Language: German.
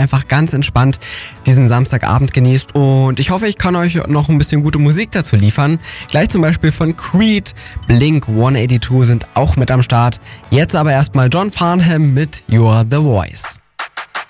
einfach ganz entspannt diesen Samstagabend genießt. Und ich hoffe, ich kann euch noch ein bisschen gute Musik dazu liefern. Gleich zum Beispiel von Creed, Blink 182 sind auch mit am Start. Jetzt aber erstmal John Farnham mit You're the Voice.